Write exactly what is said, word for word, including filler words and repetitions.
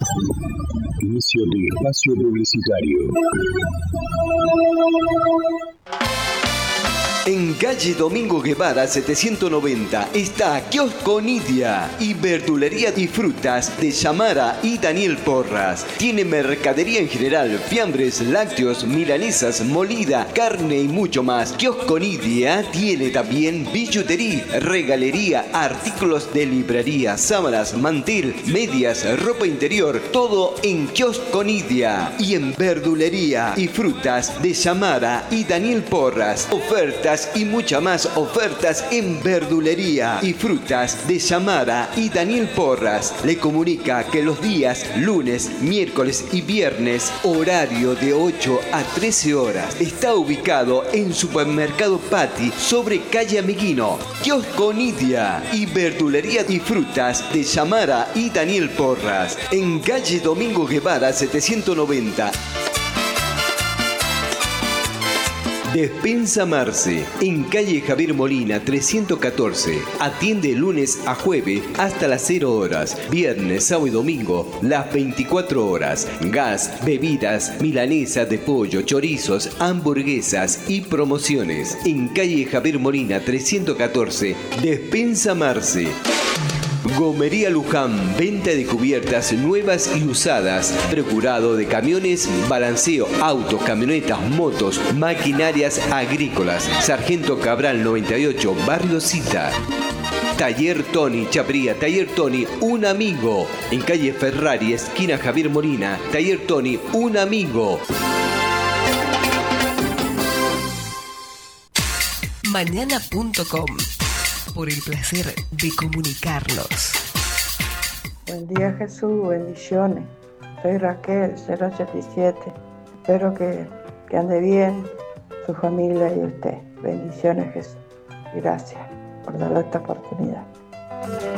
Inicio de espacio publicitario. En calle Domingo Guevara setecientos noventa está Kiosco Nidia y verdulería y frutas de Yamara y Daniel Porras. Tiene mercadería en general, fiambres, lácteos, milanesas, molida, carne y mucho más. Kiosco Nidia tiene también billutería, regalería, artículos de librería, sábanas, mantel, medias, ropa interior, todo en Kiosco Nidia. Y en verdulería y frutas de Yamara y Daniel Porras. Ofertas y muchas más ofertas en verdulería y frutas de Yamara y Daniel Porras. Le comunica que los días lunes, miércoles y viernes, horario de ocho a trece horas. Está ubicado en Supermercado Pati sobre calle Amiguino. Kiosco Nidia y verdulería y frutas de Yamara y Daniel Porras. En calle Domingo Guevara setecientos noventa. Despensa Marce, en calle Javier Molina trescientos catorce. Atiende lunes a jueves hasta las cero horas, viernes, sábado y domingo las veinticuatro horas. Gas, bebidas, milanesas de pollo, chorizos, hamburguesas y promociones. En calle Javier Molina trescientos catorce. Despensa Marce. Gomería Luján, venta de cubiertas nuevas y usadas, procurado de camiones, balanceo, autos, camionetas, motos, maquinarias agrícolas. Sargento Cabral noventa y ocho, Barrio Cita. Taller Tony, Chapría, Taller Tony, un amigo. En calle Ferrari, esquina Javier Molina, Taller Tony, un amigo. Mañana punto com. Por el placer de comunicarnos. Buen día, Jesús, bendiciones. Soy Raquel, cero ochenta y siete. Espero que, que ande bien, su familia y usted. Bendiciones, Jesús. Gracias por darle esta oportunidad.